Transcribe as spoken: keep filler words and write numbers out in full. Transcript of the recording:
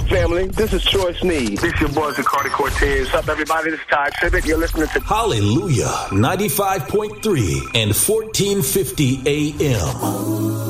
up, family? This is Troy Sneed. This your boy, Zacardi Cortez. What's up, everybody? This is Ty Tribbett. You're listening to Hallelujah, ninety-five point three and fourteen fifty A M.